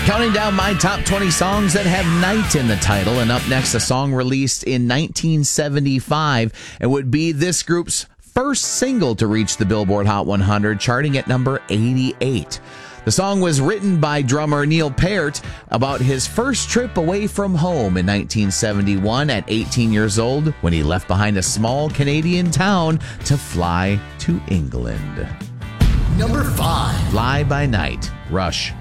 Counting down my top 20 songs that have night in the title. And up next, a song released in 1975. It would be this group's first single to reach the Billboard Hot 100, charting at number 88. The song was written by drummer Neil Peart about his first trip away from home in 1971 at 18 years old when he left behind a small Canadian town to fly to England. Number 5. Fly By Night, Rush.